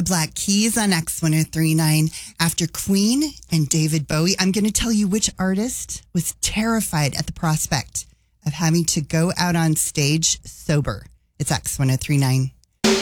The Black Keys on X1039. After Queen and David Bowie, I'm going to tell you which artist was terrified at the prospect of having to go out on stage sober. It's X1039.